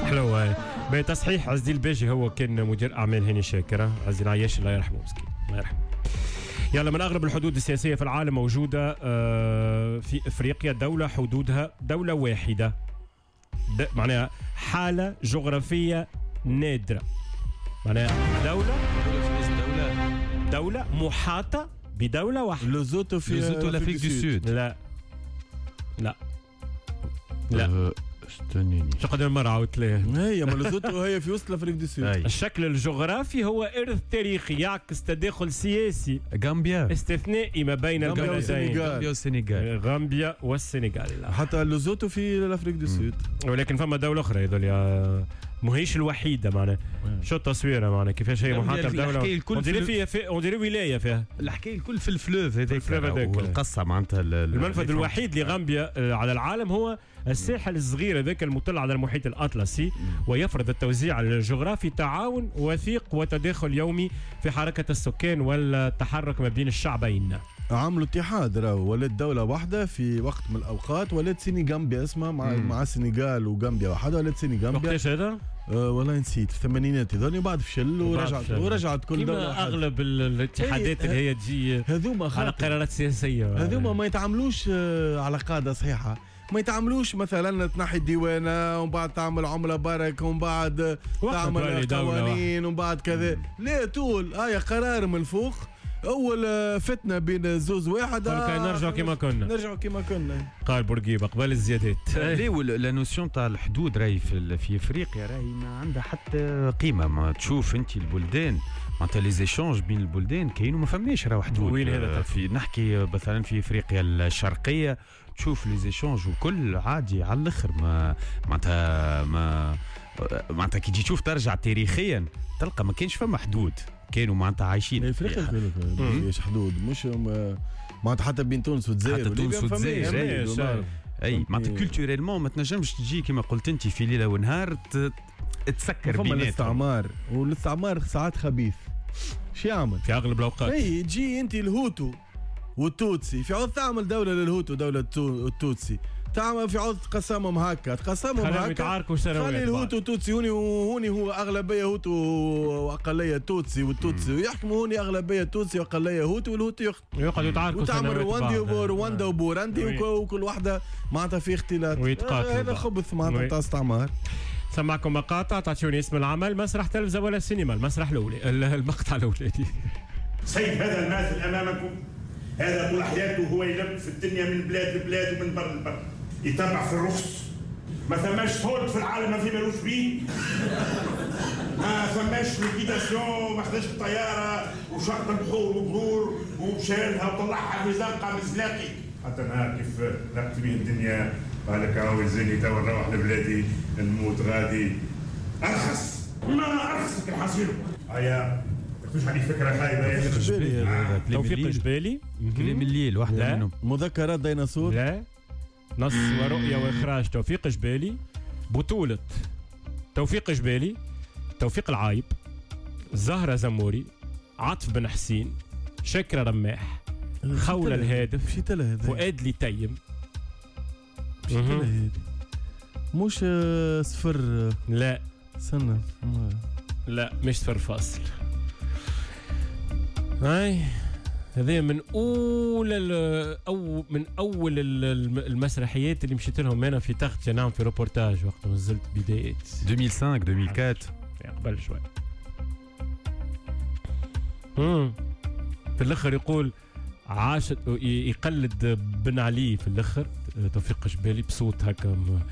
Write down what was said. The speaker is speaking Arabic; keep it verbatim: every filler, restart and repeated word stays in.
حلوة. بتصحيح عزيز البيجي هو كان مدير أعمال هاني شاكرة. عزيز العياش الله يرحمه مسكين الله يرحمه. يلا، من أغرب الحدود السياسية في العالم موجودة في إفريقيا، دولة حدودها دولة واحدة، معناها حالة جغرافية نادرة، معناها دولة دولة محاطة بدولة واحدة. لوزوتو في لوزوتو لافريك دو سود. لا لا لا استنيني شو قدر مرة عاودت ليه. هي ما لوزوتو هي في وسط لافريك دو سود. الشكل الجغرافي هو إرث تاريخي يعكس تداخل سياسي غامبيا استثنائي ما بين البلدين، غامبيا والسنغال. غامبيا والسنغال. حتى لوزوتو في لافريك دو سود. ولكن فما دولة أخرى هذول يا ماهيش الوحيدة معناها. شو التصويرة معناها كيفاش هي محاطة بدولة؟ انديري فيها في انديري ولاية فيها. الحكاية الكل في الفلوف هذاك هذاك. والقصة معناتها المنفذ الوحيد لغامبيا على العالم هو الساحل الصغير هذاك المطل على المحيط الأطلسي، ويفرض التوزيع الجغرافي تعاون وثيق وتداخل يومي في حركة السكان والتحرك ما بين الشعبين. عملوا اتحاد راهو، ولات دولة واحدة في وقت من الأوقات، ولات سينيغامبيا اسمها مع مم. مع السنغال وغامبيا واحدة، ولات سينيغامبيا. وقتاش هذا؟ أه والله نسيت، في الثمانينات هذول، وبعد فشل ورجعت ورجعت كل دولة. أغلب الاتحادات اللي هي تجي هذوما على قرارات سياسية، هذوما ما يتعاملوش على قاعدة صحيحة، ما يتعاملوش مثلا تنحي الديوانة ومن بعد تعمل عملة برك ومن بعد تعمل قوانين ومن بعد كذا. لا طول هاي قرار من فوق، اول فتنه بين زوز واحد قالوا نرجعوا كما كنا نرجعوا كما كنا قال بورقيبه قبل الزيادات. ليه لا نوسيون تاع الحدود راهي في, في افريقيا راهي ما عندها حتى قيمه. ما تشوف انت البلدان معناتها لي زيشونج بين البلدان كاين وما فماش راهو حدود. وين هذا في نحكي مثلا في افريقيا الشرقيه تشوف لي زيشونج وكل عادي على الاخر. ما معناتها ما معناتها كي تجي تشوف ترجع تاريخيا تلقى ما كانش فما حدود، كانوا معناتها عايشين. افريقيا ما فيش حدود، مش معناتها حتى بين تونس والجزائر. حتى تونس والجزائر اي معناتها كولتوريلمون ما تنجمش تجي كما قلت انت في ليله ونهار تسكر بيناتهم. الاستعمار، والاستعمار ساعات خبيث. شو يعمل في اغلب الاوقات؟ اي تجي انت الهوتو والتوتسي، في عوض تعمل دوله للهوتو دوله التوتسي، تعمل في عوض تقسمهم هكا تقسمهم هكا يتعاركوا سنوات. خلي الهوتو توتسي هوني وهوني هو اغلبيه هوتو واقليه توتسي، والتوتسي ويحكموا هوني اغلبيه توتسي واقليه هوتو، والهوتو يقعدوا يتعاركوا وتعمل روندي ورواندا وبوراندي وكل واحده معناتها في اختلاف. هذا خبث معناتها تاع استعمار. سمعكم مقاطع تعطوني اسم العمل، مسرح تلفزة ولا سينما؟ المسرح الاولي، المقطع الاولي. سيد هذا الماثل امامكم هذا طول حياته هو يلف في الدنيا من بلاد لبلاد ومن بر لبر، يتبع في الرخص. ما ثماش فولت في العالم ما في مالوش بيه، ما ثماش ليكيداسيون، ما خداش الطياره وشق البحور وبرور ومشالها وطلعها في زنقه من زلاقي. حتى نهار كيف لقت بيه الدنيا قال لك راهو يزيني تو نروح لبلادي نموت غادي ارخص، ما ارخص الحصيله. هيا مش عليك فكره خايبه يا جبالي. توفيق جبالي كلام الليل واحده منهم. مذكرات ديناصور. لا، نص ورؤيه واخراج توفيق جبالي، بطوله توفيق جبالي، توفيق العايب، زهره زموري، عاطف بن حسين، شكرة رماح، خولة الهادف، فؤاد لي تيم. مش صفر. لا سنة. لا مش صفر فاصل. هاي هذه من اول او من اول المسرحيات اللي مشيت لهم انا في تغطيه، نعم في روبورتاج وقت ما نزلت بدايات ألفين وخمسة ألفين وأربعة قبل شوي. امم في الاخر يقول عاشت يقلد بن علي في الاخر توفيق جبالي بصوت هكا